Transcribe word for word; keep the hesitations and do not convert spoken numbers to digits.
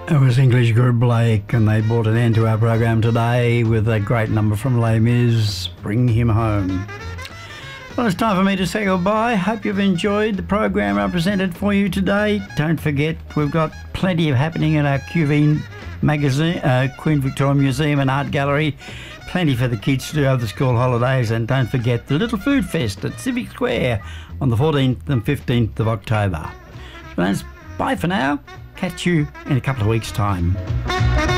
It was English group Blake, and they brought an end to our program today with a great number from Les Mis, Bring Him Home. Well, it's time for me to say goodbye. Hope you've enjoyed the program I presented for you today. Don't forget, we've got plenty of happening at our Q V magazine, uh, Queen Victoria Museum and Art Gallery. Plenty for the kids to do over the school holidays. And don't forget the Little Food Fest at Civic Square on the fourteenth and fifteenth of October. So that's bye for now. Catch you in a couple of weeks' time.